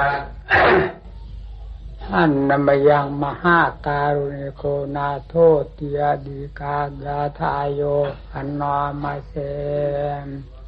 ท่านนมยังมหาการุณิโกนาโทติยดีกาญาทายโยอันนอมาเส